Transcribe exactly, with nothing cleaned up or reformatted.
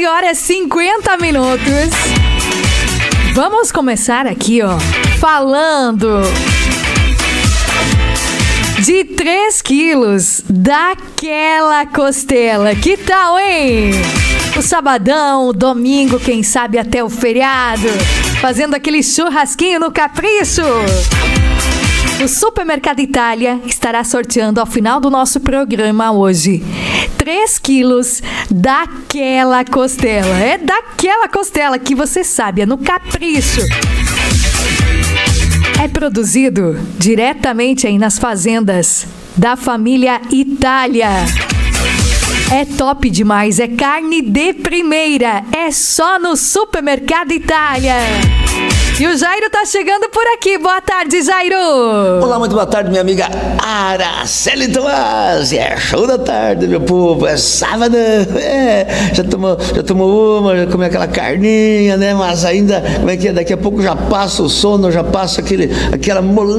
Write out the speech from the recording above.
doze horas e cinquenta minutos. Vamos começar aqui, ó, falando de três quilos daquela costela. Que tal, hein? O sabadão, o domingo, quem sabe até o feriado, fazendo aquele churrasquinho no capricho. O Supermercado Itália estará sorteando ao final do nosso programa hoje três quilos daquela costela. É daquela costela que você sabe, é no capricho. É produzido diretamente aí nas fazendas da família Itália. É top demais, é carne de primeira, é só no Supermercado Itália. E o Jairo tá chegando por aqui. Boa tarde, Jairo. Olá, muito boa tarde, minha amiga Araceli Tomás. É show da tarde, meu povo. É sábado. É, já tomou, já tomou uma, já comeu aquela carninha, né? Mas ainda, como é que é? Daqui a pouco já passa o sono, já passa aquele, aquela moleza.